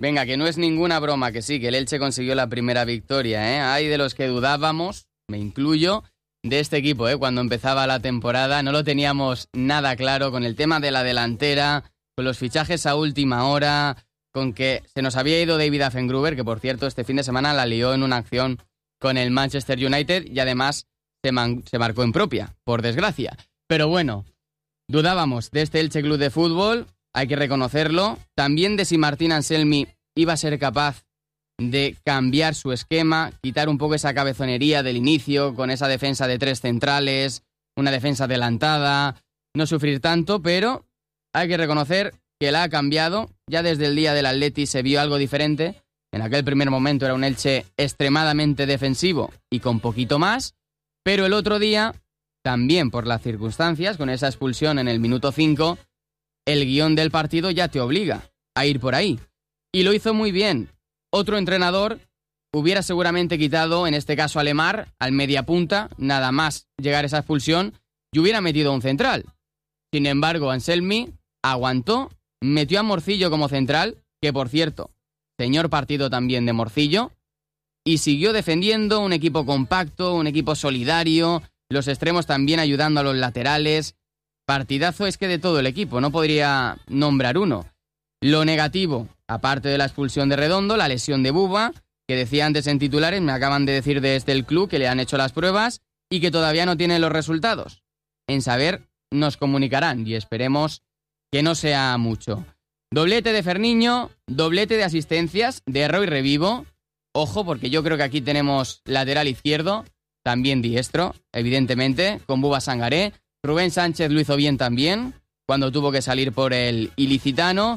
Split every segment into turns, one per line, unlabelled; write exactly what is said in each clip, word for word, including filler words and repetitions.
Venga, que no es ninguna broma, que sí, que el Elche consiguió la primera victoria, ¿eh? Hay de los que dudábamos, me incluyo, de este equipo, ¿eh? Cuando empezaba la temporada no lo teníamos nada claro con el tema de la delantera, con los fichajes a última hora, con que se nos había ido David Affengruber, que por cierto este fin de semana la lió en una acción con el Manchester United y además se, man- se marcó en propia, por desgracia. Pero bueno, dudábamos de este Elche Club de Fútbol, hay que reconocerlo, también de si Martín Anselmi iba a ser capaz de cambiar su esquema, quitar un poco esa cabezonería del inicio, con esa defensa de tres centrales, una defensa adelantada, no sufrir tanto, pero hay que reconocer que la ha cambiado. Ya desde el día del Atleti se vio algo diferente. En aquel primer momento era un Elche extremadamente defensivo y con poquito más, pero el otro día, también por las circunstancias, con esa expulsión en el minuto cinco, el guión del partido ya te obliga a ir por ahí. Y lo hizo muy bien. Otro entrenador hubiera seguramente quitado, en este caso a Lemar, al mediapunta, nada más llegar a esa expulsión, y hubiera metido un central. Sin embargo, Anselmi aguantó, metió a Morcillo como central, que por cierto, señor partido también de Morcillo, y siguió defendiendo, un equipo compacto, un equipo solidario, los extremos también ayudando a los laterales. Partidazo es que de todo el equipo, no podría nombrar uno. Lo negativo, aparte de la expulsión de Redondo, la lesión de Buba, que decía antes en titulares, me acaban de decir desde el club que le han hecho las pruebas y que todavía no tiene los resultados. En saber, nos comunicarán y esperemos que no sea mucho. Doblete de Ferniño, doblete de asistencias de Roy Revivo. Ojo, porque yo creo que aquí tenemos lateral izquierdo, también diestro, evidentemente, con Buba Sangaré. Rubén Sánchez lo hizo bien también, cuando tuvo que salir por el ilicitano.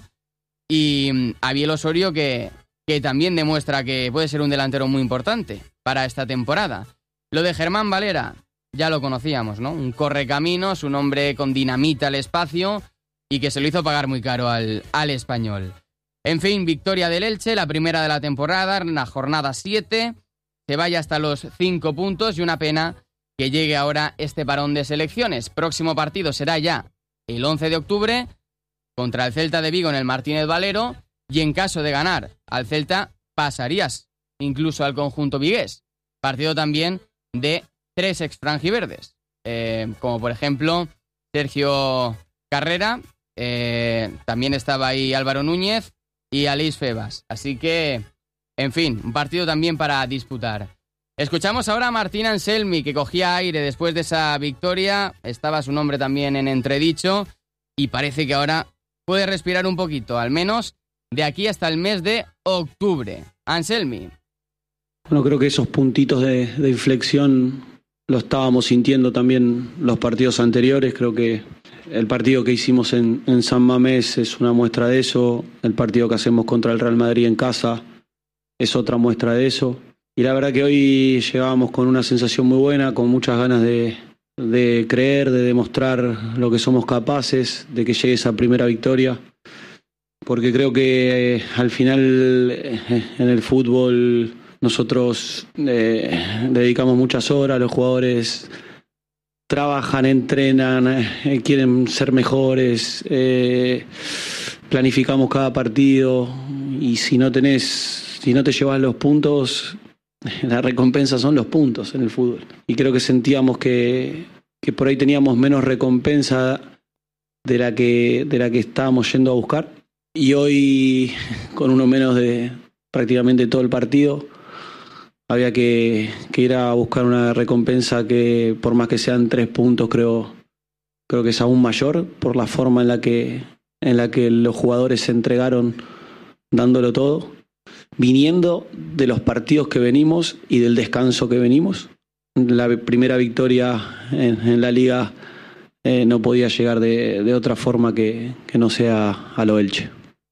Y Abiel Osorio, que, que también demuestra que puede ser un delantero muy importante para esta temporada. Lo de Germán Valera, ya lo conocíamos, ¿no? Un correcaminos, un hombre con dinamita al espacio y que se lo hizo pagar muy caro al, al Español. En fin, victoria del Elche, la primera de la temporada, en la jornada siete. Se vaya hasta los cinco puntos y una pena que llegue ahora este parón de selecciones. Próximo partido será ya el once de octubre contra el Celta de Vigo en el Martínez Valero, y en caso de ganar al Celta pasarías incluso al conjunto vigués. Partido también de tres exfranjiverdes, eh, como por ejemplo Sergio Carrera, eh, también estaba ahí Álvaro Núñez y Aleix Febas. Así que, en fin, un partido también para disputar. Escuchamos ahora a Martín Anselmi, que cogía aire después de esa victoria, estaba su nombre también en entredicho, y parece que ahora puede respirar un poquito, al menos de aquí hasta el mes de octubre. Anselmi.
Bueno, creo que esos puntitos de, de inflexión lo estábamos sintiendo también los partidos anteriores. Creo que el partido que hicimos en, en San Mamés es una muestra de eso. El partido que hacemos contra el Real Madrid en casa es otra muestra de eso. Y la verdad que hoy llegábamos con una sensación muy buena, con muchas ganas de... de creer, de demostrar lo que somos capaces, de que llegue esa primera victoria, porque creo que eh, al final eh, en el fútbol nosotros eh, dedicamos muchas horas, los jugadores trabajan, entrenan, eh, quieren ser mejores, eh, planificamos cada partido, y si no tenés, si no te llevas los puntos, la recompensa son los puntos en el fútbol. Y creo que sentíamos que, que por ahí teníamos menos recompensa de la que, de la que estábamos yendo a buscar. Y hoy, con uno menos de prácticamente todo el partido, había que, que ir a buscar una recompensa que, por más que sean tres puntos, creo, creo que es aún mayor por la forma en la que, en la que los jugadores se entregaron dándolo todo, viniendo de los partidos que venimos y del descanso que venimos. La primera victoria en, en la Liga eh, no podía llegar de, de otra forma que, que no sea a lo Elche.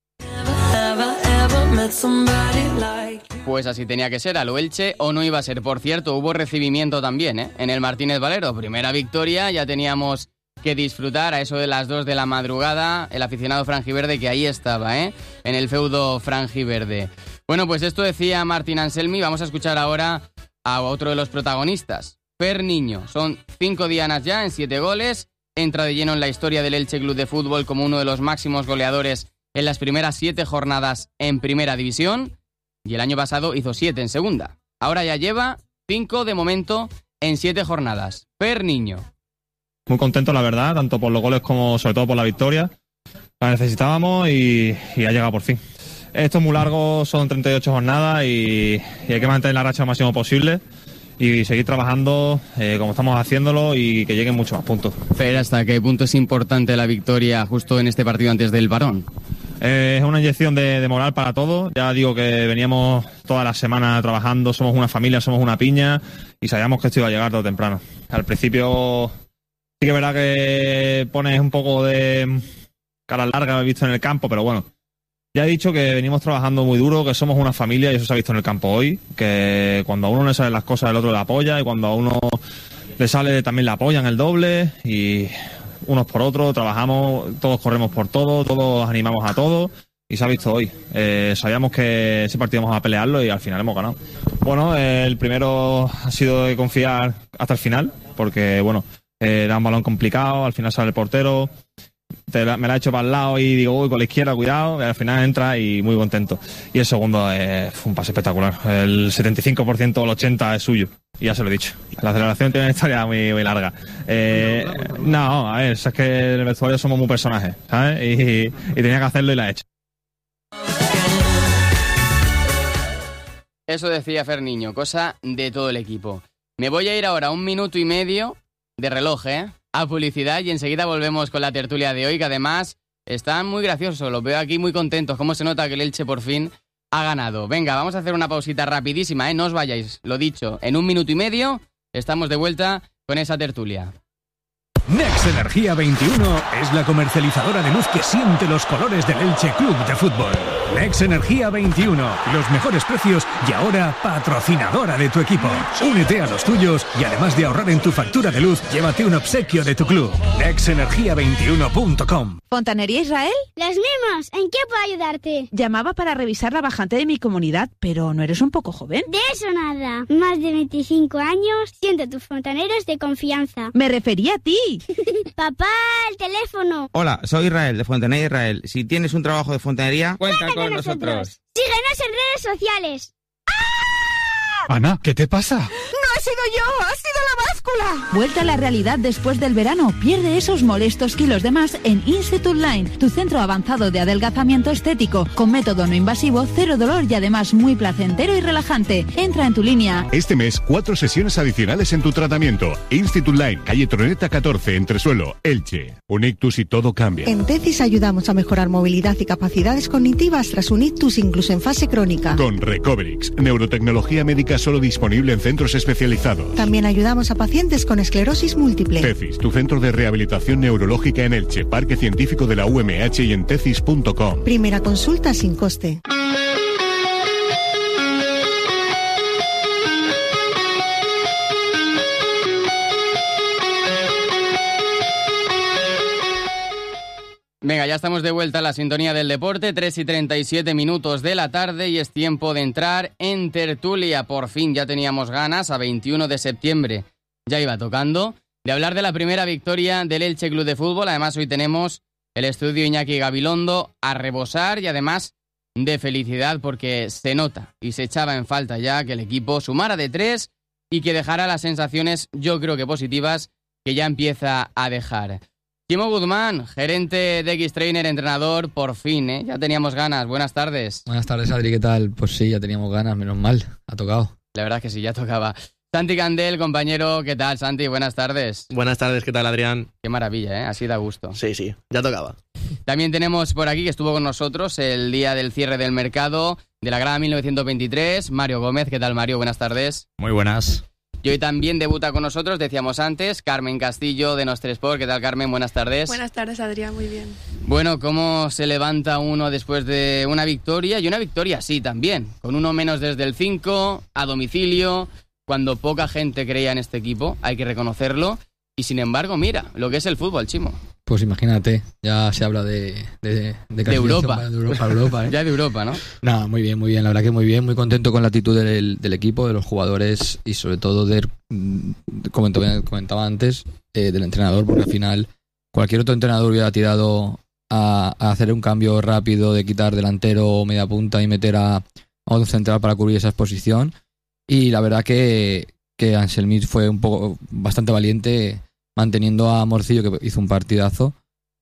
Pues así tenía que ser, a lo Elche, o no iba a ser. Por cierto, hubo recibimiento también, ¿eh? En el Martínez Valero. Primera victoria, ya teníamos que disfrutar a eso de las dos de la madrugada, el aficionado franjiverde que ahí estaba, ¿eh? En el feudo franjiverde. Bueno, pues esto decía Martín Anselmi. Vamos a escuchar ahora a otro de los protagonistas, Ferniño. Son cinco dianas ya en siete goles. Entra de lleno en la historia del Elche Club de Fútbol como uno de los máximos goleadores en las primeras siete jornadas en Primera División y el año pasado hizo siete en Segunda. Ahora ya lleva cinco de momento en siete jornadas. Per Niño.
Muy contento, la verdad, tanto por los goles como sobre todo por la victoria. La necesitábamos y, y ha llegado por fin. Esto es muy largo, son treinta y ocho jornadas y, y hay que mantener la racha lo máximo posible y seguir trabajando eh, como estamos haciéndolo y que lleguen muchos más puntos.
Fer, ¿hasta qué punto es importante la victoria justo en este partido antes del parón?
Eh, es una inyección de, de moral para todos. Ya digo que veníamos toda la semana trabajando, somos una familia, somos una piña y sabíamos que esto iba a llegar todo temprano. Al principio sí que es verdad que pones un poco de cara larga, he visto en el campo, pero bueno, ya he dicho que venimos trabajando muy duro, que somos una familia y eso se ha visto en el campo hoy, que cuando a uno le salen las cosas el otro le apoya y cuando a uno le sale también le apoyan el doble y unos por otros, trabajamos, todos corremos por todo, todos animamos a todos y se ha visto hoy. Eh, sabíamos que ese partido íbamos a pelearlo y al final hemos ganado. Bueno, eh, el primero ha sido de confiar hasta el final, porque bueno, eh, era un balón complicado, al final sale el portero, te la, me la ha hecho para el lado y digo, uy, con la izquierda, cuidado, y al final entra y muy contento. Y el segundo eh, fue un pase espectacular, el setenta y cinco por ciento o el ochenta por ciento es suyo, y ya se lo he dicho. La celebración tiene una historia muy, muy larga. Eh, no, a ver, es que en el vestuario somos muy personajes, ¿sabes? Y, y tenía que hacerlo y la he hecho.
Eso decía Fer Niño, cosa de todo el equipo. Me voy a ir ahora un minuto y medio de reloj, ¿eh? A publicidad y enseguida volvemos con la tertulia de hoy, que además están muy graciosos, los veo aquí muy contentos. Cómo se nota que el Elche por fin ha ganado. Venga, vamos a hacer una pausita rapidísima, ¿eh? No os vayáis, lo dicho, en un minuto y medio estamos de vuelta con esa tertulia.
Nex Energía veintiuno es la comercializadora de luz que siente los colores del Elche Club de Fútbol. Nex Energía veintiuno, los mejores precios y ahora patrocinadora de tu equipo. Únete a los tuyos y además de ahorrar en tu factura de luz, llévate un obsequio de tu club. nex energía veintiuno punto com.
¿Fontanería Israel?
Los mismos. ¿En qué puedo ayudarte?
Llamaba para revisar la bajante de mi comunidad, pero ¿no eres un poco joven?
De eso nada. Más de veinticinco años, siendo tus fontaneros de confianza.
Me refería a ti.
Papá, el teléfono.
Hola, soy Israel, de Fontanería Israel. Si tienes un trabajo de fontanería, cuenta con, con nosotros. nosotros.
Síguenos en redes sociales.
¡Ah! Ana, ¿qué te pasa?
¡No he sido yo! ¡Ha sido la báscula! Vuelta a la realidad después del verano. Pierde esos molestos kilos de más en Institute Line, tu centro avanzado de adelgazamiento estético, con método no invasivo, cero dolor y además muy placentero y relajante. Entra en tu línea.
Este mes, cuatro sesiones adicionales en tu tratamiento. Institute Line, calle Troneta catorce, Entresuelo, Elche. Un ictus y todo cambia.
En Tecis ayudamos a mejorar movilidad y capacidades cognitivas tras un ictus incluso en fase crónica.
Con Recoverix, neurotecnología médica solo disponible en centros especializados.
También ayudamos a pacientes con esclerosis múltiple.
Tecis, tu centro de rehabilitación neurológica en Elche, Parque Científico de la U M H y en tecis punto com.
Primera consulta sin coste.
Venga, ya estamos de vuelta a la sintonía del deporte, tres y treinta y siete minutos de la tarde y es tiempo de entrar en tertulia. Por fin ya teníamos ganas, a veintiuno de septiembre ya iba tocando, de hablar de la primera victoria del Elche Club de Fútbol. Además hoy tenemos el estudio Iñaki Gabilondo a rebosar y además de felicidad porque se nota y se echaba en falta ya que el equipo sumara de tres y que dejara las sensaciones, yo creo que positivas, que ya empieza a dejar. Chimo Guzmán, gerente de X-Trainer, entrenador, por fin, ¿eh? Ya teníamos ganas. Buenas tardes.
Buenas tardes, Adri, ¿qué tal? Pues sí, ya teníamos ganas, menos mal, ha tocado.
La verdad es que sí, ya tocaba. Santi Candel, compañero, ¿qué tal, Santi? Buenas tardes.
Buenas tardes, ¿qué tal, Adrián?
Qué maravilla, ¿eh? Así da gusto.
Sí, sí, ya tocaba.
También tenemos por aquí, que estuvo con nosotros el día del cierre del mercado de la grada mil novecientos veintitrés, Mario Gómez. ¿Qué tal, Mario? Buenas tardes.
Muy buenas.
Y hoy también debuta con nosotros, decíamos antes, Carmen Castillo de Nostre Sport. ¿Qué tal, Carmen? Buenas tardes.
Buenas tardes, Adrián, muy bien.
Bueno, ¿cómo se levanta uno después de una victoria? Y una victoria sí, también, con uno menos desde el cinco, a domicilio, cuando poca gente creía en este equipo, hay que reconocerlo. Y sin embargo, mira, lo que es el fútbol, Chimo.
Pues imagínate, ya se habla de... De, de,
de Europa.
Para, de Europa, Europa ¿eh?
Ya de Europa, ¿no?
Nada, muy bien, muy bien, la verdad que muy bien, muy contento con la actitud del, del equipo, de los jugadores y sobre todo de, como comentaba antes, eh, del entrenador, porque al final cualquier otro entrenador hubiera tirado a, a hacer un cambio rápido de quitar delantero o media punta y meter a, a un central para cubrir esa exposición. Y la verdad que, que Anselmi fue un poco bastante valiente manteniendo a Morcillo, que hizo un partidazo,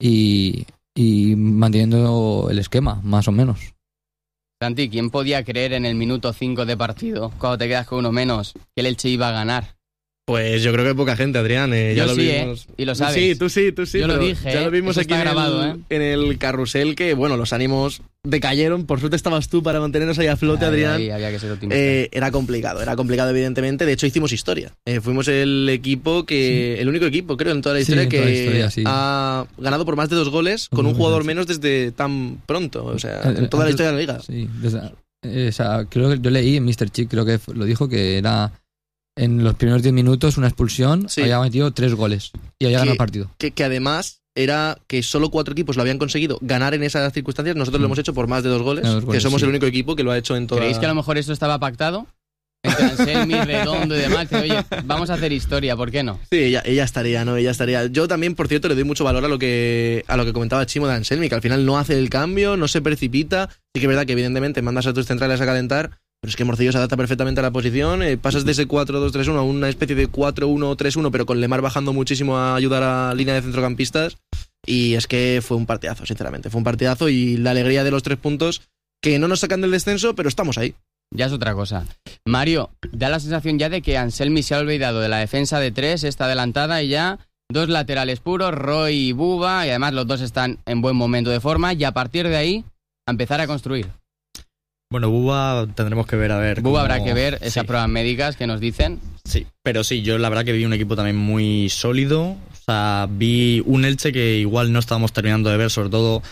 y, y manteniendo el esquema, más o menos.
Santi, ¿quién podía creer en el minuto cinco de partido, cuando te quedas con uno menos, que el Elche iba a ganar?
Pues yo creo que poca gente, Adrián. Eh,
yo
ya lo
sí,
vimos.
¿eh? Y lo sabes.
Sí, tú sí, tú sí.
Yo lo
pero
dije,
ya lo vimos
eso
aquí
está
en,
grabado,
el,
¿eh?
en el carrusel, que bueno, los ánimos decayeron. Por suerte estabas tú para mantenernos ahí a flote,
Ahí,
Adrián.
ahí había que ser optimista.
Eh, era complicado, era complicado evidentemente. De hecho hicimos historia. Eh, fuimos el equipo que, sí. el único equipo creo en toda la historia
sí,
que
toda la historia, sí.
ha ganado por más de dos goles con un jugador menos desde tan pronto. O sea, en toda la historia de la liga.
Sí, desde, eh, o sea, creo que yo leí en míster Chick, creo que lo dijo, que era en los primeros diez minutos una expulsión, sí. había metido tres goles y había ganado el partido.
Que, que además era que solo cuatro equipos lo habían conseguido ganar en esas circunstancias. Nosotros mm. lo hemos hecho por más de dos goles, dos goles que somos sí. el único equipo que lo ha hecho en toda...
¿Creéis que a lo mejor eso estaba pactado? Entre Anselmi, Redondo y demás. Que, oye, vamos a hacer historia, ¿por qué no?
Sí, ella, ella estaría, ¿no? Ella estaría. Yo también, por cierto, le doy mucho valor a lo que a lo que comentaba Chimo de Anselmi, que al final no hace el cambio, no se precipita. Sí que es verdad que evidentemente mandas a tus centrales a calentar, pero es que Morcillo se adapta perfectamente a la posición, eh, pasas de ese cuatro dos tres uno a una especie de cuatro uno tres uno, pero con Lemar bajando muchísimo a ayudar a la línea de centrocampistas, y es que fue un partidazo, sinceramente, fue un partidazo, y la alegría de los tres puntos que no nos sacan del descenso, pero estamos ahí.
Ya es otra cosa. Mario, da la sensación ya de que Anselmi se ha olvidado de la defensa de tres, está adelantada y ya dos laterales puros, Roy y Buba, y además los dos están en buen momento de forma, y a partir de ahí a empezar a construir.
Bueno, Buba tendremos que ver, a ver.
Buba
cómo...
habrá que ver esas sí. pruebas médicas que nos dicen.
Sí, pero sí, yo la verdad que vi un equipo también muy sólido. O sea, vi un Elche que igual no estábamos terminando de ver, sobre todo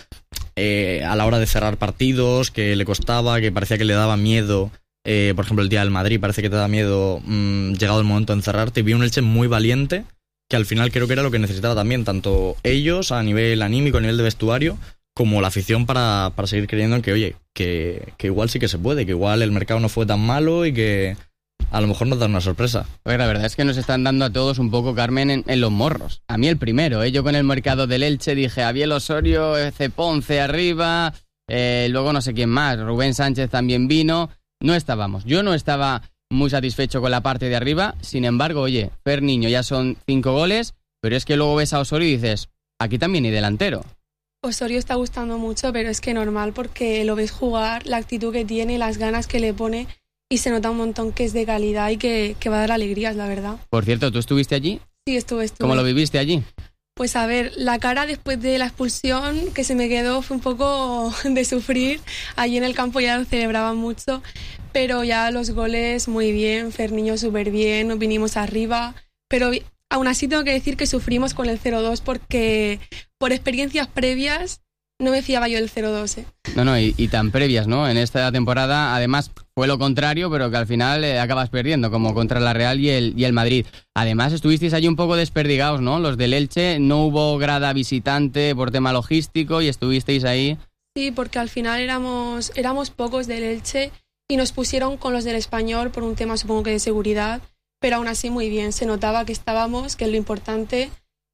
eh, a la hora de cerrar partidos, que le costaba, que parecía que le daba miedo. Eh, por ejemplo, el día del Madrid parece que te da miedo mmm, llegado el momento de encerrarte. Vi un Elche muy valiente, que al final creo que era lo que necesitaba también, tanto ellos a nivel anímico, a nivel de vestuario, como la afición para, para seguir creyendo en que, oye, que, que igual sí que se puede, que igual el mercado no fue tan malo y que a lo mejor nos da una sorpresa.
Pues la verdad es que nos están dando a todos un poco, Carmen, en, en los morros. A mí el primero, ¿eh? Yo con el mercado del Elche dije, Abiel Osorio, C. Ponce arriba, eh, luego no sé quién más, Rubén Sánchez también vino, no estábamos. Yo no estaba muy satisfecho con la parte de arriba, sin embargo, oye, Fer Niño ya son cinco goles, pero es que luego ves a Osorio y dices, aquí también hay delantero.
Osorio está gustando mucho, pero es que normal porque lo ves jugar, la actitud que tiene, las ganas que le pone, y se nota un montón que es de calidad y que, que va a dar alegrías, la verdad.
Por cierto, ¿tú estuviste allí?
Sí, estuve, estuve.
¿Cómo lo viviste allí?
Pues a ver, la cara después de la expulsión que se me quedó fue un poco de sufrir. Allí en el campo ya lo celebraban mucho, pero ya los goles muy bien, Fer Niño súper bien, nos vinimos arriba, pero aún así tengo que decir que sufrimos con el cero dos porque por experiencias previas no me fiaba yo del cero dos. ¿eh?
No, no, y, y tan previas, ¿no? En esta temporada, además, fue lo contrario, pero que al final eh, acabas perdiendo, como contra la Real y el, y el Madrid. Además, estuvisteis allí un poco desperdigados, ¿no? Los del Elche, no hubo grada visitante por tema logístico y estuvisteis ahí.
Sí, porque al final éramos, éramos pocos del Elche y nos pusieron con los del Español por un tema, supongo que de seguridad, pero aún así muy bien, se notaba que estábamos, que es lo importante,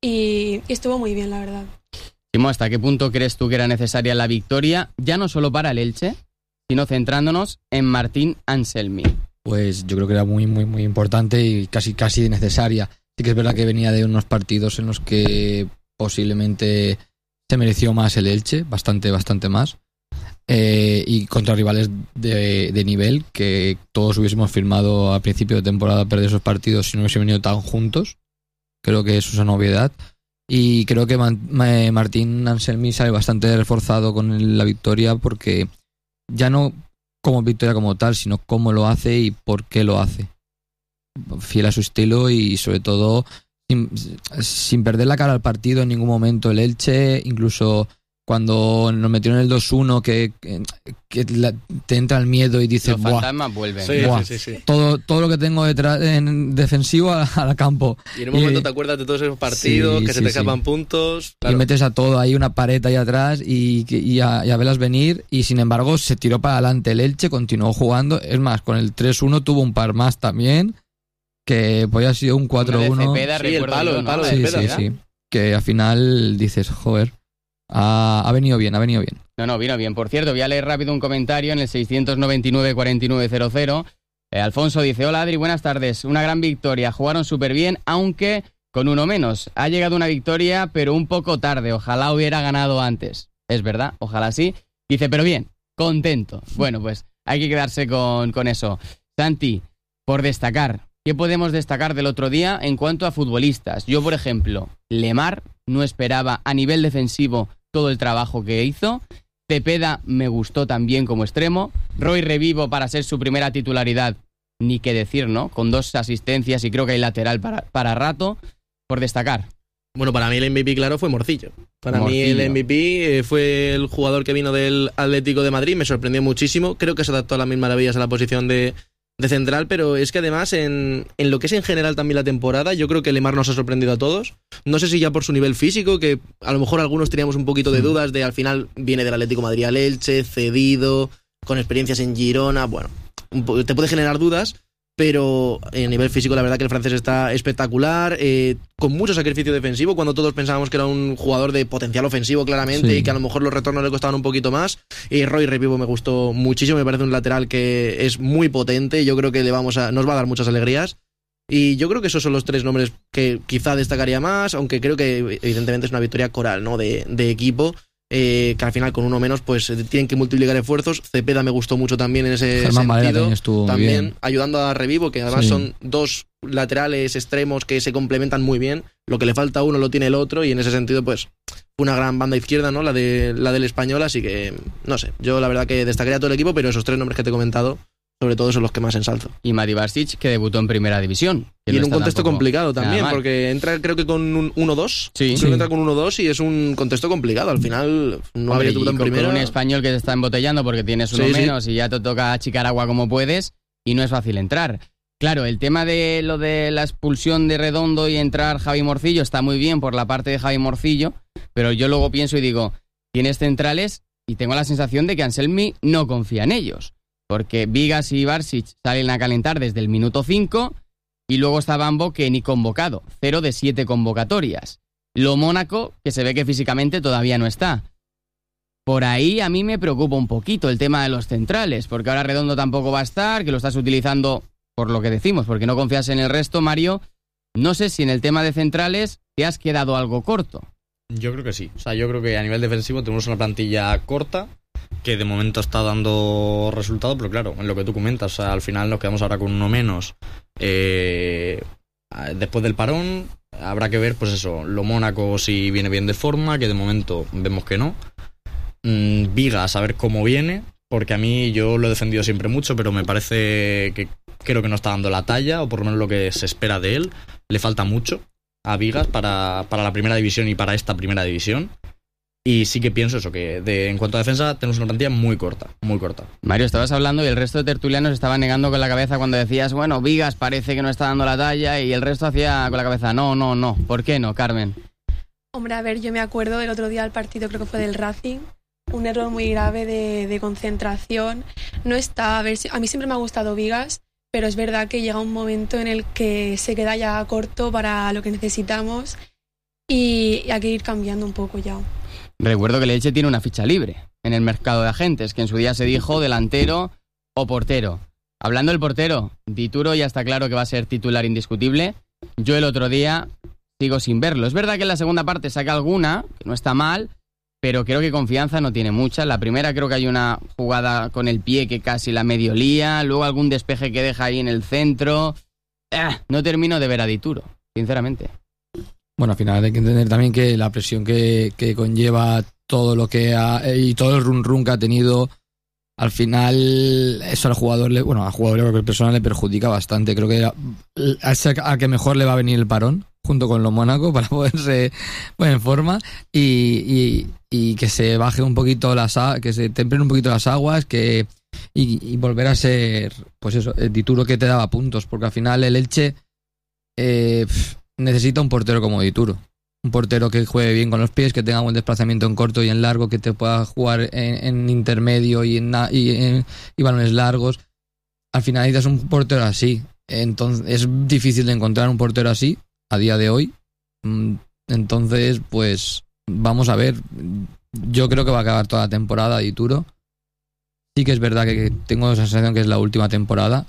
y, y estuvo muy bien, la verdad.
Timo, ¿hasta qué punto crees tú que era necesaria la victoria, ya no solo para el Elche, sino centrándonos en Martín Anselmi?
Pues yo creo que era muy, muy, muy importante y casi, casi necesaria. Sí que es verdad que venía de unos partidos en los que posiblemente se mereció más el Elche, bastante, bastante más, eh, y contra rivales de, de nivel, que todos hubiésemos firmado a principio de temporada perder esos partidos si no hubiesen venido tan juntos. Creo que eso es una novedad. Y creo que Martín Anselmi sale bastante reforzado con la victoria, porque ya no como victoria como tal, sino cómo lo hace y por qué lo hace. Fiel a su estilo y sobre todo sin, sin perder la cara al partido en ningún momento. El Elche, incluso cuando nos metieron el dos uno, que, que, que la, te entra el miedo y dices,
los fantasmas vuelven.
Sí, buah, sí, sí, sí. Todo, todo lo que tengo detrás en defensivo al, al campo.
Y en un momento y, te acuerdas de todos esos partidos, sí, que sí, se te escapan sí. puntos.
Claro. Y metes a todo, hay una pared ahí atrás y, y, a, y a verlas venir, y sin embargo se tiró para adelante el Elche, continuó jugando. Es más, con el tres uno tuvo un par más también, que podía haber sido un cuatro uno.
Cepeda,
sí, el palo,
yo,
el palo
¿no?
de
Sí,
Cepeda,
sí, sí. Que al final dices, joder, ha, ha venido bien, ha venido bien.
No, no, vino bien. Por cierto, voy a leer rápido un comentario en el seiscientos noventa y nueve cuarenta y nueve cero cero. Eh, Alfonso dice, hola Adri, buenas tardes. Una gran victoria, jugaron súper bien, aunque con uno menos. Ha llegado una victoria, pero un poco tarde. Ojalá hubiera ganado antes. Es verdad, ojalá sí. Dice, pero bien, contento. Bueno, pues hay que quedarse con, con eso. Santi, por destacar, ¿qué podemos destacar del otro día en cuanto a futbolistas? Yo, por ejemplo, Lemar, no esperaba a nivel defensivo todo el trabajo que hizo. Cepeda me gustó también como extremo. Roy Revivo, para ser su primera titularidad, ni qué decir, ¿no? Con dos asistencias y creo que hay lateral para, para rato. Por destacar.
Bueno, para mí el M V P, claro, fue Morcillo. Para
Morcillo.
mí el M V P eh, fue el jugador que vino del Atlético de Madrid, me sorprendió muchísimo. Creo que se adaptó a las mil maravillas a la posición de, de central, pero es que además en, en lo que es en general también la temporada, yo creo que Lemar nos ha sorprendido a todos. No sé si ya por su nivel físico, que a lo mejor algunos teníamos un poquito de dudas de al final viene del Atlético de Madrid al Elche, cedido, con experiencias en Girona, bueno, un po- te puede generar dudas. Pero a nivel físico la verdad que el francés está espectacular, eh, con mucho sacrificio defensivo, cuando todos pensábamos que era un jugador de potencial ofensivo claramente, sí, y que a lo mejor los retornos le costaban un poquito más. Y Roy Revivo me gustó muchísimo, me parece un lateral que es muy potente, yo creo que le vamos a, nos va a dar muchas alegrías. Y yo creo que esos son los tres nombres que quizá destacaría más, aunque creo que evidentemente es una victoria coral, ¿no? de, de equipo. Eh, que al final con uno menos pues tienen que multiplicar esfuerzos. Cepeda me gustó mucho también en ese
Germán Valera
sentido,
también estuvo
también
bien,
ayudando a Revivo, que además
sí,
son dos laterales extremos que se complementan muy bien. Lo que le falta a uno lo tiene el otro, y en ese sentido pues una gran banda izquierda, ¿no? La de la del Español, así que no sé, yo la verdad que destacaría a todo el equipo, pero esos tres nombres que te he comentado sobre todo son los que más ensalzo.
Y Mati Barsic, que debutó en primera división.
Y
no
en un contexto complicado
nada
también,
mal.
porque entra creo que con un uno dos.
Sí.
Creo
Sí.
que entra con uno dos y es un contexto complicado. Al final no
Hombre,
habría
y
debutado en
con,
primera.
con un español que te está embotellando porque tienes uno
Sí, sí.
menos y ya te toca achicar agua como puedes y no es fácil entrar. Claro, el tema de lo de la expulsión de Redondo y entrar Javi Morcillo está muy bien por la parte de Javi Morcillo, pero yo luego pienso y digo, tienes centrales y tengo la sensación de que Anselmi no confía en ellos. Porque Vigas y Barsic salen a calentar desde el minuto cinco y luego está Bambo, que ni convocado, cero de siete convocatorias. Lo Mónaco, que se ve que físicamente todavía no está. Por ahí a mí me preocupa un poquito el tema de los centrales, porque ahora Redondo tampoco va a estar, que lo estás utilizando por lo que decimos, porque no confías en el resto, Mario. No sé si en el tema de centrales te has quedado algo corto.
Yo creo que sí. O sea, yo creo que a nivel defensivo tenemos una plantilla corta, que de momento está dando resultados, pero claro, en lo que tú comentas, o sea, al final nos quedamos ahora con uno menos. Eh, después del parón, habrá que ver, pues eso, lo Mónaco si viene bien de forma, que de momento vemos que no. Mm, Vigas, a ver cómo viene, porque a mí yo lo he defendido siempre mucho, pero me parece que creo que no está dando la talla, o por lo menos lo que se espera de él. Le falta mucho a Vigas para, para la primera división y para esta primera división. Y sí que pienso eso, que de, en cuanto a defensa tenemos una plantilla muy corta, muy corta.
Mario, estabas hablando y el resto de tertulianos estaban negando con la cabeza cuando decías, bueno, Vigas parece que no está dando la talla, y el resto hacía con la cabeza, no, no, no. ¿Por qué no, Carmen?
Hombre, a ver, yo me acuerdo del otro día del partido, creo que fue del Racing, un error muy grave de, de concentración. No está, a ver, si- a mí siempre me ha gustado Vigas, pero es verdad que llega un momento en el que se queda ya corto para lo que necesitamos y hay que ir cambiando un poco ya.
Recuerdo que el Elche tiene una ficha libre en el mercado de agentes, que en su día se dijo delantero o portero. Hablando del portero, Dituro ya está claro que va a ser titular indiscutible. Yo el otro día sigo sin verlo. Es verdad que en la segunda parte saca alguna, que no está mal, pero creo que confianza no tiene mucha. En la primera creo que hay una jugada con el pie que casi la medio lía, luego algún despeje que deja ahí en el centro. Ah, no termino de ver a Dituro, sinceramente.
Bueno, al final hay que entender también que la presión que, que conlleva todo lo que ha, y todo el run run que ha tenido, al final eso al jugador, le, bueno, al jugador personal le perjudica bastante. Creo que a, a, a que mejor le va a venir el parón junto con los Mónaco para poderse poner en forma y, y, y que se baje un poquito las a- que se templen un poquito las aguas, que y, y volver a ser, pues eso, el Dituro que te daba puntos, porque al final el Elche eh, pff, necesita un portero como Dituro. Un portero que juegue bien con los pies, que tenga buen desplazamiento en corto y en largo, que te pueda jugar en, en intermedio y en, na- y en y balones largos. Al final necesitas un portero así. Entonces es difícil de encontrar un portero así a día de hoy. Mm, Entonces, pues vamos a ver. yo creo que va a acabar toda la temporada Dituro. Sí que es verdad que tengo la sensación que es la última temporada.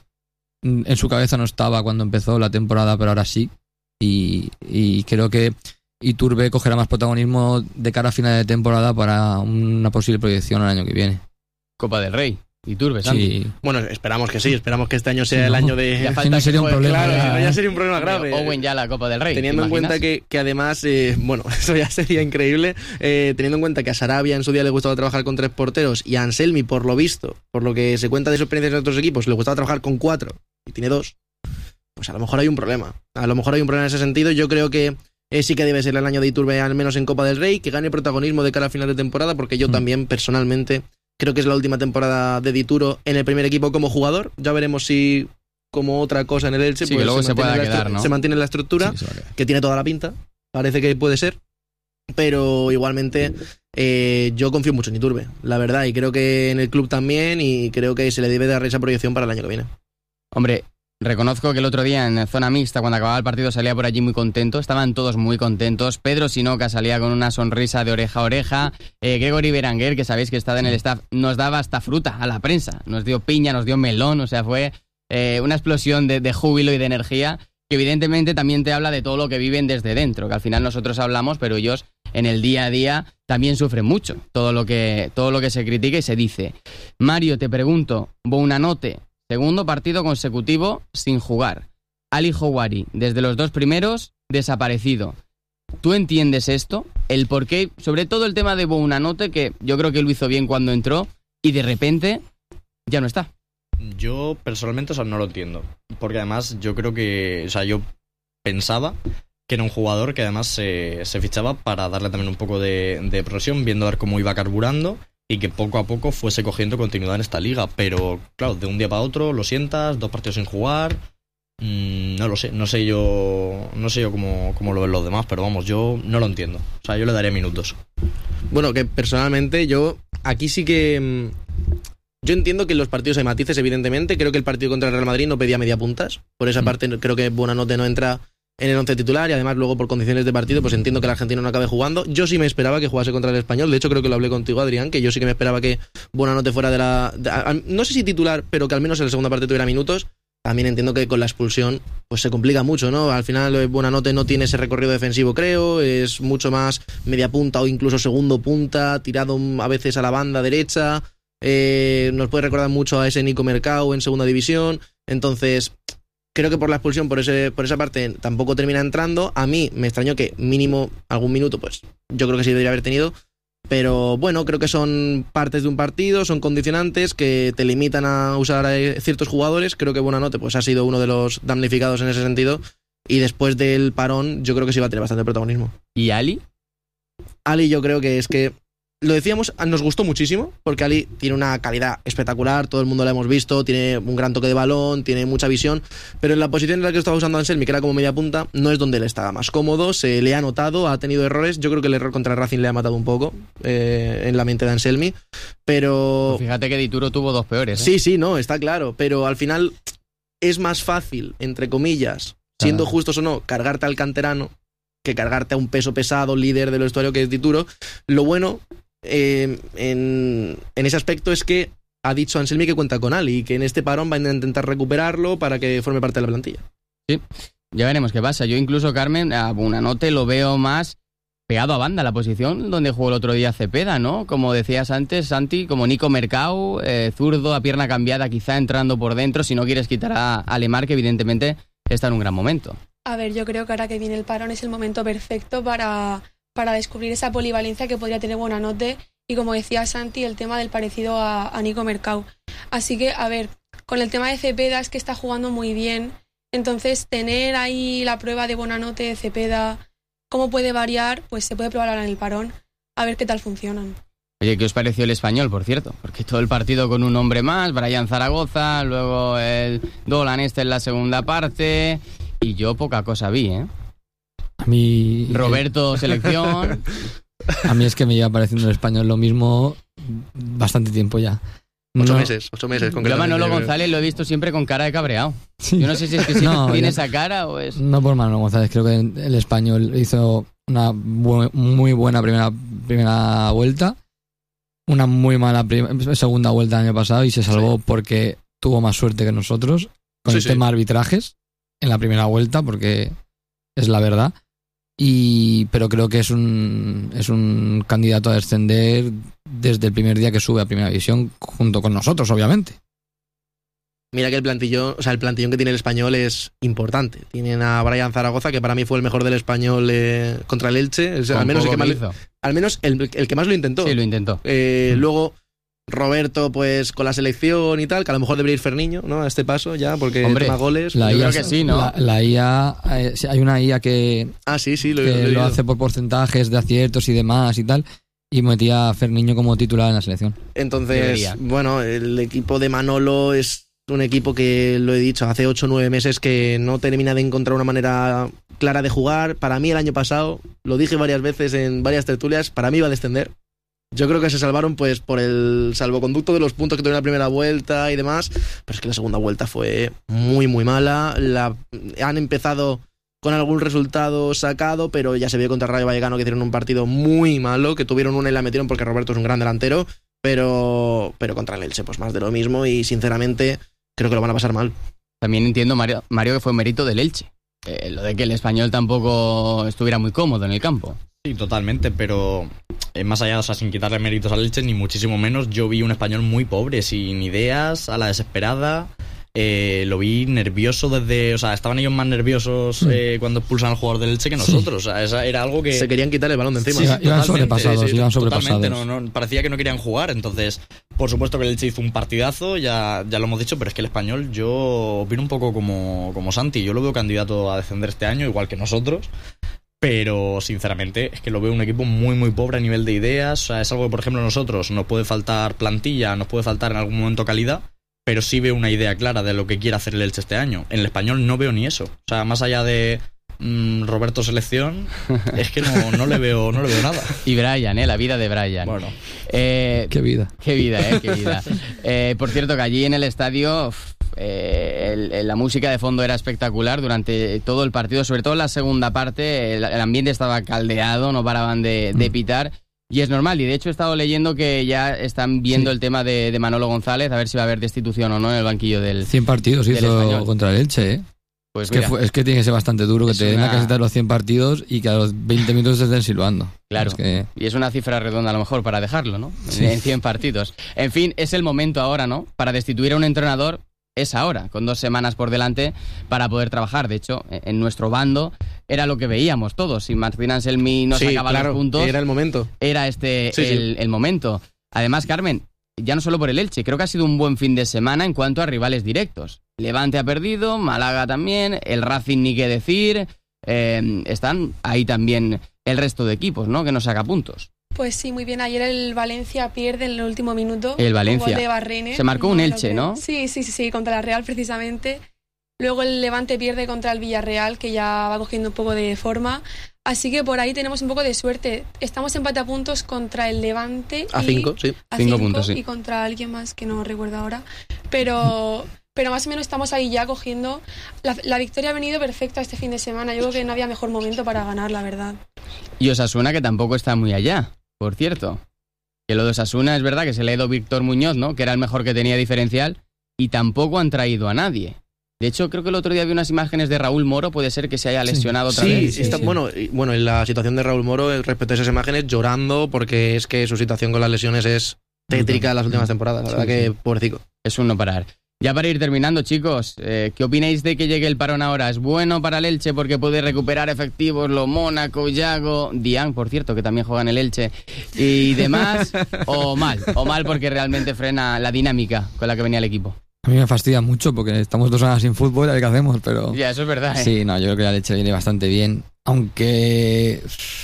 En su cabeza no estaba cuando empezó la temporada, pero ahora sí. Y, y creo que Iturbe cogerá más protagonismo de cara a final de temporada para una posible proyección el año que viene.
Copa del Rey. Iturbe, Santi.
Sí. Bueno, esperamos que sí, esperamos que este año sea sí, no. el año de...
Ya falta si no
sería un problema.
Claro,
ya,
si no ya sería un problema grave.
Owen ya la Copa del Rey.
Teniendo en cuenta que, que además, eh, bueno, eso ya sería increíble, eh, teniendo en cuenta que a Sarabia en su día le gustaba trabajar con tres porteros y a Anselmi, por lo visto, por lo que se cuenta de su experiencia en otros equipos, le gustaba trabajar con cuatro y tiene dos, pues a lo mejor hay un problema. A lo mejor hay un problema en ese sentido. Yo creo que eh, sí que debe ser el año de Iturbe, al menos en Copa del Rey, que gane protagonismo de cara a final de temporada, porque yo mm. también, personalmente... Creo que es la última temporada de Dituro en el primer equipo como jugador. Ya veremos si, como otra cosa en el Elche,
sí,
pues
que luego
se,
se,
mantiene
pueda quedar, ¿no?
se mantiene la estructura, sí, que tiene toda la pinta. Parece que puede ser. Pero igualmente eh, yo confío mucho en Iturbe, la verdad. Y creo que en el club también. Y creo que se le debe dar esa proyección para el año que viene.
Hombre, reconozco que el otro día en zona mixta, cuando acababa el partido, salía por allí muy contento. Estaban todos muy contentos. Pedro Sinoca salía con una sonrisa de oreja a oreja. Eh, Gregory Berenguer, que sabéis que está en el staff, nos daba hasta fruta a la prensa. Nos dio piña, nos dio melón. O sea, fue eh, una explosión de, de júbilo y de energía que evidentemente también te habla de todo lo que viven desde dentro. Que al final nosotros hablamos, pero ellos en el día a día también sufren mucho. Todo lo que, todo lo que se critica y se dice. Mario, te pregunto, Buonanotte. Segundo partido consecutivo sin jugar. Ali Houari, desde los dos primeros, desaparecido. ¿Tú entiendes esto? El porqué, sobre todo el tema de Buonanotte, que yo creo que lo hizo bien cuando entró, y de repente ya no está.
Yo personalmente, o sea, no lo entiendo. Porque además yo creo que, o sea, yo pensaba que era un jugador que además se, se fichaba para darle también un poco de, de progresión, viendo a ver cómo iba carburando, y que poco a poco fuese cogiendo continuidad en esta liga. Pero claro, de un día para otro lo sientas, dos partidos sin jugar, mmm, no lo sé, no sé yo no sé yo cómo, cómo lo ven los demás, pero vamos, yo no lo entiendo. O sea, yo le daría minutos.
Bueno, que personalmente yo aquí sí que yo entiendo que en los partidos hay matices, evidentemente. Creo que el partido contra el Real Madrid no pedía media puntas, por esa mm. parte creo que Buonanotte no entra en el once titular, y además luego por condiciones de partido pues entiendo que el argentino no acabe jugando. Yo sí me esperaba que jugase contra el Español. De hecho creo que lo hablé contigo, Adrián, que yo sí que me esperaba que Buonanotte fuera de la de, a, no sé si titular, pero que al menos en la segunda parte tuviera minutos. También entiendo que con la expulsión pues se complica mucho, ¿no? Al final Buonanotte no tiene ese recorrido defensivo, creo, es mucho más media punta o incluso segundo punta, tirado a veces a la banda derecha. Eh, nos puede recordar mucho a ese Nico Mercado en segunda división. Entonces creo que por la expulsión, por ese por esa parte, tampoco termina entrando. A mí me extrañó que mínimo algún minuto, pues yo creo que sí debería haber tenido. Pero bueno, creo que son partes de un partido, son condicionantes que te limitan a usar a ciertos jugadores. Creo que Buonanotte pues ha sido uno de los damnificados en ese sentido. Y después del parón, yo creo que sí va a tener bastante protagonismo.
¿Y Ali?
Ali yo creo que es que... Lo decíamos, nos gustó muchísimo, porque Ali tiene una calidad espectacular, todo el mundo lo hemos visto, tiene un gran toque de balón, tiene mucha visión, pero en la posición en la que estaba usando Anselmi, que era como media punta, no es donde él estaba más cómodo, se le ha notado, ha tenido errores. Yo creo que el error contra Racing le ha matado un poco eh, en la mente de Anselmi, pero...
Pues fíjate que Dituro tuvo dos peores, ¿eh?
Sí, sí, no, está claro, pero al final es más fácil, entre comillas, siendo ah. justos o no, cargarte al canterano que cargarte a un peso pesado, líder del vestuario que es Dituro. Lo bueno... Eh, en, en ese aspecto es que ha dicho Anselmi que cuenta con Ali y que en este parón van a intentar recuperarlo para que forme parte de la plantilla.
Sí, ya veremos qué pasa. Yo incluso, Carmen, a Buonanotte lo veo más pegado a banda, la posición donde jugó el otro día Cepeda, ¿no? Como decías antes, Santi, como Nico Mercado, eh, zurdo, a pierna cambiada, quizá entrando por dentro, si no quieres quitar a, a Lemar, que evidentemente está en un gran momento.
A ver, yo creo que ahora que viene el parón es el momento perfecto para... para descubrir esa polivalencia que podría tener Buonanotte y, como decía Santi, el tema del parecido a, a Nico Mercado. Así que, a ver, con el tema de Cepeda es que está jugando muy bien, entonces tener ahí la prueba de Buonanotte, de Cepeda, cómo puede variar, pues se puede probar ahora en el parón, a ver qué tal funcionan.
Oye, ¿qué os pareció el Español, por cierto? Porque todo el partido con un hombre más, Brian Zaragoza, luego el Dolan este en la segunda parte, y yo poca cosa vi, ¿eh?
A mí...
Roberto, selección...
A mí es que me lleva pareciendo el Español lo mismo bastante tiempo ya.
Ocho
no,
meses, ocho meses.
Yo a Manolo González lo he visto siempre con cara de cabreado. Sí. Yo no sé si es que siempre no, tiene ya, esa cara o es...
No por Manolo González, creo que el Español hizo una bu- muy buena primera, primera vuelta, una muy mala prim- segunda vuelta el año pasado y se salvó sí. porque tuvo más suerte que nosotros con sí, el sí. tema de arbitrajes en la primera vuelta, porque es la verdad. Y pero creo que es un es un candidato a descender desde el primer día que sube a Primera División junto con nosotros, obviamente.
Mira que el plantillón, o sea, el plantillón que tiene el Español es importante. Tienen a Brian Zaragoza, que para mí fue el mejor del Español eh, contra el Elche, o sea, al menos el que más
hizo.
al menos el, el que más lo intentó.
Sí, lo intentó.
Eh, mm. Luego Roberto, pues con la selección y tal, que a lo mejor debería ir Ferniño, ¿no? A este paso ya, porque
Hombre,
toma goles.
La
yo
I A,
creo
que sí, ¿no?
La, la I A, eh, hay una I A que,
ah, sí, sí, lo,
que
lo,
lo hace por porcentajes de aciertos y demás y tal, y metía a Ferniño como titular en la selección.
Entonces,
debería.
Bueno, el equipo de Manolo es un equipo que, lo he dicho, hace ocho o nueve meses que no termina de encontrar una manera clara de jugar. Para mí el año pasado, lo dije varias veces en varias tertulias, para mí iba a descender. Yo creo que se salvaron pues por el salvoconducto de los puntos que tuvieron en la primera vuelta y demás, pero es que la segunda vuelta fue muy muy mala. La, han empezado con algún resultado sacado, pero ya se vio contra Rayo Vallecano que hicieron un partido muy malo, que tuvieron una y la metieron porque Roberto es un gran delantero, pero, pero contra el Elche pues más de lo mismo y sinceramente creo que lo van a pasar mal.
También entiendo, Mario, Mario que fue mérito del Elche, eh, lo de que el Español tampoco estuviera muy cómodo en el campo.
Sí, totalmente, pero eh, más allá, o sea, sin quitarle méritos al Elche, ni muchísimo menos, yo vi un Español muy pobre, sin ideas, a la desesperada. Eh, lo vi nervioso desde... O sea, estaban ellos más nerviosos eh, cuando expulsan al jugador del Elche que nosotros. Sí. O sea, esa era algo que...
Se querían quitar el balón de encima.
Sí, sí, iban sobrepasados, sí, iban sobrepasados.
Totalmente, no, no, parecía que no querían jugar. Entonces, por supuesto que el Elche hizo un partidazo, ya, ya lo hemos dicho, pero es que el Español, yo opino un poco como, como Santi. Yo lo veo candidato a descender este año, igual que nosotros. Pero, sinceramente, es que lo veo un equipo muy, muy pobre a nivel de ideas. O sea, es algo que, por ejemplo, nosotros nos puede faltar plantilla, nos puede faltar en algún momento calidad, pero sí veo una idea clara de lo que quiere hacer el Elche este año. En el Español no veo ni eso. O sea, más allá de mmm, Roberto Selección, es que no, no, le veo, no le veo nada.
Y Brian, ¿eh? La vida de Brian.
Bueno.
Eh,
qué vida.
Qué vida, ¿eh? Qué vida. Eh, por cierto, que allí en el estadio... Eh, el, el, la música de fondo era espectacular durante todo el partido, sobre todo en la segunda parte. El, el ambiente estaba caldeado, no paraban de, de pitar y es normal. Y de hecho he estado leyendo que ya están viendo sí. el tema de, de Manolo González, a ver si va a haber destitución o no en el banquillo del
cien partidos
del
hizo
Español.
Contra el Elche, ¿eh?
Pues
es, que fue, es que tiene que ser bastante duro que te den una... la camiseta de los cien partidos y que a los veinte minutos te estén silbando.
Claro,
es que...
y es una cifra redonda a lo mejor para dejarlo, ¿no?
Sí.
En cien partidos. En fin, es el momento ahora, ¿no? Para destituir a un entrenador. Es ahora, con dos semanas por delante para poder trabajar. De hecho, en nuestro bando era lo que veíamos todos. Si Martín Anselmi no
sí,
sacaba
claro,
los puntos,
era el momento.
Era este
sí,
el,
sí.
el momento. Además, Carmen, ya no solo por el Elche, creo que ha sido un buen fin de semana en cuanto a rivales directos. Levante ha perdido, Málaga también, el Racing ni qué decir. Eh, están ahí también el resto de equipos, ¿no? Que no saca puntos.
Pues sí, muy bien. Ayer el Valencia pierde en el último minuto.
El Valencia.
Un gol de Barrene.
Se marcó
no,
un Elche, ¿no?
Sí, sí, sí, sí, contra la Real precisamente. Luego el Levante pierde contra el Villarreal, que ya va cogiendo un poco de forma. Así que por ahí tenemos un poco de suerte. Estamos empate a puntos contra el Levante.
A
y,
cinco, sí.
A
cinco,
cinco
puntos, sí.
Y contra alguien más que no recuerdo ahora. Pero... Pero más o menos estamos ahí ya cogiendo... La, la victoria ha venido perfecta este fin de semana. Yo creo que no había mejor momento para ganar, la verdad.
Y Osasuna, que tampoco está muy allá, por cierto. Que lo de Osasuna es verdad que se le ha ido Víctor Muñoz, ¿no? Que era el mejor que tenía diferencial. Y tampoco han traído a nadie. De hecho, creo que el otro día vi unas imágenes de Raúl Moro. Puede ser que se haya lesionado
sí.
otra
sí,
vez.
Sí, está, sí. Bueno, bueno, en la situación de Raúl Moro, respecto a esas imágenes, llorando porque es que su situación con las lesiones es tétrica en las últimas temporadas. La sí, verdad sí. que pobrecito.
Es un no parar. Ya para ir terminando, chicos, eh, ¿qué opináis de que llegue el parón ahora? ¿Es bueno para el Elche porque puede recuperar efectivos lo Mónaco, Yago, Dian, por cierto, que también juega en el Elche, y demás? ¿O mal? ¿O mal porque realmente frena la dinámica con la que venía el equipo?
A mí me fastidia mucho porque estamos dos horas sin fútbol, a ver qué hacemos, pero...
Ya, eso es verdad, ¿eh?
Sí, no, yo creo que la Elche viene bastante bien, aunque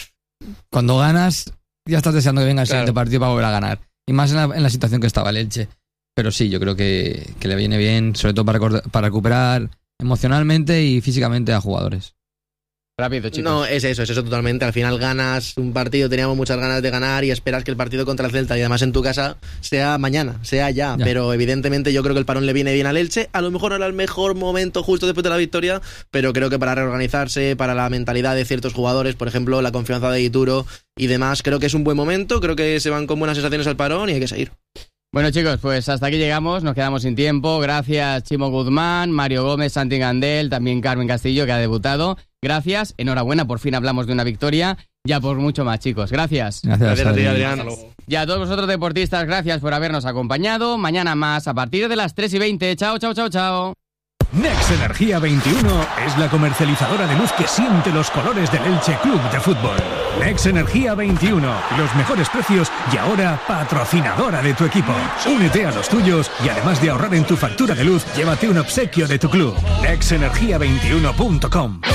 cuando ganas ya estás deseando que venga el claro. siguiente partido para volver a ganar, y más en la, en la situación que estaba el Elche. Pero sí, yo creo que, que le viene bien, sobre todo para, para recuperar emocionalmente y físicamente a jugadores.
Rápido, chicos.
No, es eso, es eso totalmente. Al final ganas un partido, teníamos muchas ganas de ganar y esperas que el partido contra el Celta y además en tu casa sea mañana, sea ya. ya. Pero evidentemente yo creo que el parón le viene bien al Elche. A lo mejor no era el mejor momento justo después de la victoria, pero creo que para reorganizarse, para la mentalidad de ciertos jugadores, por ejemplo, la confianza de Ituro y demás, creo que es un buen momento. Creo que se van con buenas sensaciones al parón y hay que seguir.
Bueno, chicos, pues hasta aquí llegamos, nos quedamos sin tiempo. Gracias, Chimo Guzmán, Mario Gómez, Santi Gandel, también Carmen Castillo, que ha debutado. Gracias, enhorabuena, por fin hablamos de una victoria. Ya por mucho más, chicos. Gracias.
Gracias,
gracias a ti, Adrián.
Y a todos vosotros, deportistas, gracias por habernos acompañado. Mañana más, a partir de las tres y veinte. Chao, chao, chao, chao.
Nex Energía veintiuno es la comercializadora de luz que siente los colores del Elche Club de Fútbol. Nex Energía veintiuno, los mejores precios y ahora patrocinadora de tu equipo. Únete a los tuyos y además de ahorrar en tu factura de luz, llévate un obsequio de tu club. nex energía veintiuno punto com